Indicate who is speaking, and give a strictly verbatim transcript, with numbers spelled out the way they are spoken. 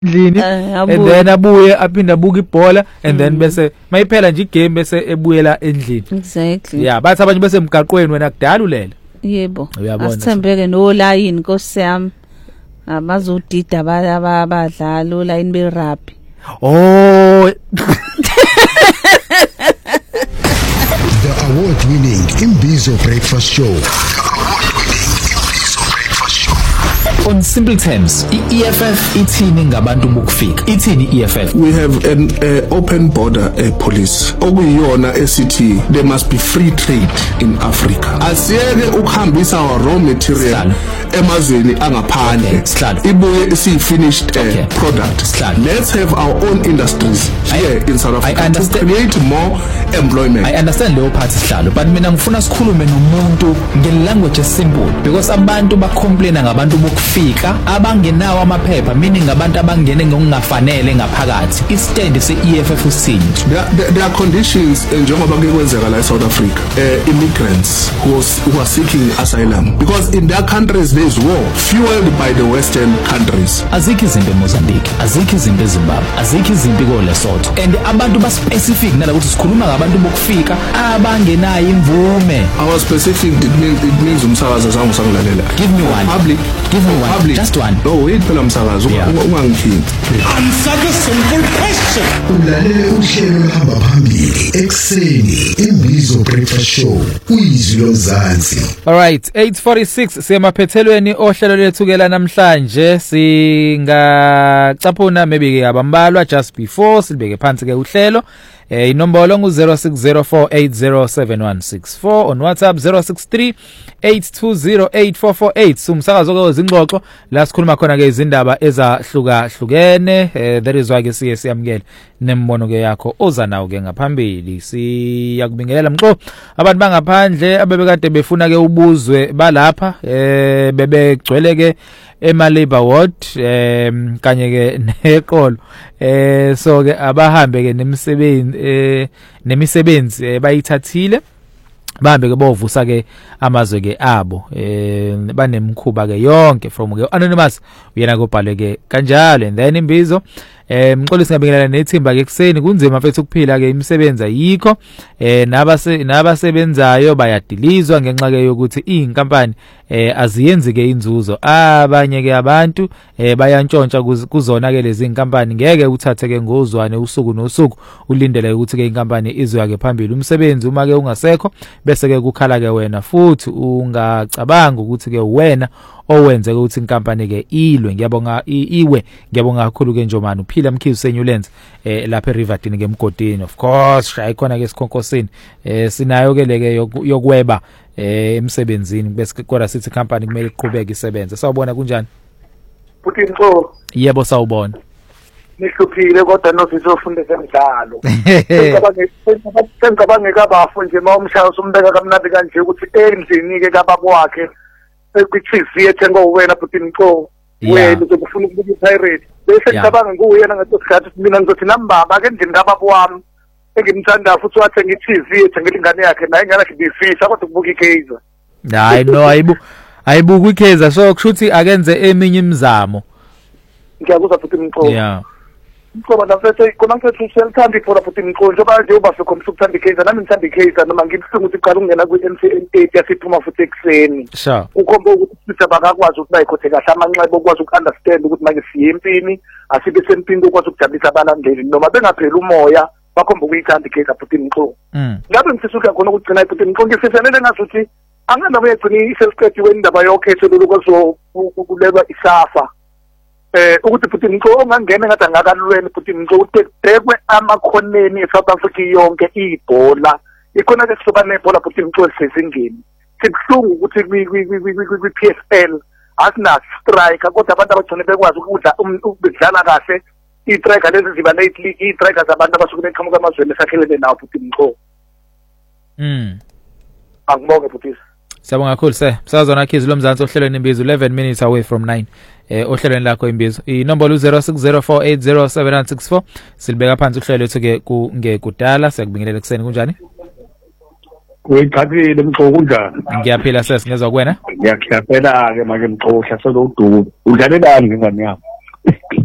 Speaker 1: endlini and then abuye aphinda abuka ibhola and then bese mayiphela nje igame bese ebuyela endlini.
Speaker 2: Exactly.
Speaker 1: Yeah, bathi abanye bese emgaqweni wena kudala ulela.
Speaker 2: Yebo. Asithembeke no line Nkosi yami. Abazodida abadlali o line be rugby.
Speaker 1: Oh.
Speaker 3: The award-winning Imbizo Breakfast Show.
Speaker 4: On simple terms, I F F ithini ngabantu bokufika. Ithini I F F?
Speaker 5: We have an uh, open border uh, police. Okuyiyona esithi there must be free trade in Africa. Asiyeke ukuhambisa our raw material emazweni angaphandle. Ibuye isi finished uh, okay. product. Slide. Let's have our own industries here I, in South Africa to create more employment.
Speaker 4: I understand leyo part sihlalo, but mina ngifuna sikhulume nomuntu nge language simple because abantu ba complain ngabantu bokufika fika abangenawo amaphepha meaning abantu abangene ngokungafanele ngaphakathi istand se E F F usini
Speaker 5: there, there are conditions njengoba kukwenzeka la eSouth Africa uh, immigrants who, who are seeking asylum because in their countries there is war fueled by the western countries.
Speaker 4: Azikho izinto eMozambique, azikho izinto eZimbabwe, azikho izinto ko Lesotho and abantu ba specific nala ukuthi sikhuluma ngabantu bokufika abangenayo imvume.
Speaker 5: Our specific it means it means umsakazo zangu sangilalela.
Speaker 4: Give me one.
Speaker 5: Public.
Speaker 4: Give me one.
Speaker 5: Public.
Speaker 4: Just one.
Speaker 5: No, wait phela umsakazo ungangikhithi.
Speaker 6: Answer the simple question.
Speaker 3: Ulalele uhlelo lohamba phambili ekseni Imbizo Breakfast Show uyizwi lomzansi.
Speaker 1: All right, eight forty-six semaphethelweni ohlelo lethukela namhlanje singacaphuna maybe ke abambalwa just before silibeke phansi ke uhlelo. Eh inombolo ngu zero six zero four eight zero seven one six four on WhatsApp zero six three eight two zero eight four four eight. Sumsakazo ke izingxoxo la sikhuluma khona ke izindaba ezahluka hlukene. Eh that is why ke siye siyamukele nembono ke yakho oza nawo ke ngaphambili. Siyakubingelela mxo abantu bangaphandle abebekade befuna ke ubuzwe balapha eh bebegcwele ke ema labor ward eh kanye ke neqolo eh so ke abahambe ke nemisebenzi eh nemisebenzi bayithathile bahambe ke bovusa ke amazwe ke abo eh banemkhuba ke yonke from ke anonymous uyena kobhale ke kanjalo and then Imbizo eh mxolisi ngabingelela nethimba ke kuseni kunzima mfethu ukuphila ke imisebenza yikho eh nabase nabasebenzayo bayadilizwa ngenxa ke yokuthi inkampani eh aziyenzi ke inzuzo abanye ke abantu eh bayantshontsha kuzona ke lezi inkampani ngeke uthathe ke ngozwane usuku nosuku ulindele ukuthi ke inkampani izoya ke phambili umsebenzi uma ke ungasekho bese ke kukhala ke wena futhi ungacabanga ukuthi ke wena owenze ukuthi inkampani ke ilwe ngiyabonga iwe ngiyabonga kakhulu ke njomani uphila Mkhize Senyulenze eh lapha eRiverdene ke emgodini of course shayi khona ke esikhonkosini eh sinayo ke leke yokweba eh emsebenzini bese kodwa sithi company kumele iqhubeke isebenze sawubona kunjani
Speaker 7: futhi inqo
Speaker 1: yebo sawubona
Speaker 7: nihluphile kodwa nosizofunda semidlalo sengabange kabafu nje mawumshaya usumbeka kamnandi kanje ukuthi endlini ke kababa wakhe ekwichizi ethenga uwena futhi inqo wena uzokufuna ukubuka pirate bese ngicabanga nguyena ngathi sikhathi mina ngizothi nambaba ke endlini kababa wami engimthanda futhi wathenga i-T V ethengela ingane yakhe naye ngana ngibifisa kodwa ukubuka iKaizer.
Speaker 1: Hayi no ayibu ayibuka iKaizer so kushuthi akenze eminye imizamo.
Speaker 7: Ngiyakuzwa futhi imqo.
Speaker 1: Yeah.
Speaker 7: Ngoba nafethe khona mfethu selithanda iphora futhi imqo njengoba nje uba sekhompisa ukuthanda iKaizer nami ngithanda iKaizer noma ngibhlungu ukuthi iqala ukungena ku-M C N eight yasiphuma futhi ekseni.
Speaker 1: Sure.
Speaker 7: Ukhomba ukuthi sithi abakakwazi ukuthi bayikhothe kahle amanxeba okwazi uku-understand ukuthi manje siye empini asibe sempini ukwazi ukujabulisa abalandeli noma bengapheli umoya bakhomba ukuyithanda iKaizer futhi imqo. Ngabe ngifisa ukuya khona ukugcina futhi imqo ngifiselele ngazuthi angana bayagcina iselqediwe indaba yokhetho lokwazo ukuleba isafa. Eh ukuthi futhi imqo ongangena ngathi angakalweni futhi imqo utekwe amakhoneni eSouth Africa yonke ibhola ikhona ke kusoba nebhola futhi imqo sesingeni sikuhlungu ukuthi kwi P S L asina strike kodwa abantu abagcina bekwazi ukudla ukudlala kahle i-striker lezi ziba late league i-striker zabantu abasuke beqhamuka amazweni esakhelene nawo futhi imqo.
Speaker 1: Mm.
Speaker 7: Angibonge futhi.
Speaker 1: Siyabonga kakhulu se. Sazona Khizi lomzansi ohlelweni Imbizo eleven minutes away from nine. Eh ohlelweni lakho Imbizo. Inombolo zero six zero four eight zero seven one six four. Silibeka phansi uhlelo lethu ke ku ngekudala siyakubingelela kuseni kunjani?
Speaker 8: Kuyiqhaphile mqo kunjani?
Speaker 1: Ngiyaphila sesi ngezwe kuwena.
Speaker 8: Ngiyakhapela ke manje mqo uhlasela uduku. Udlalelani ngengane yakho?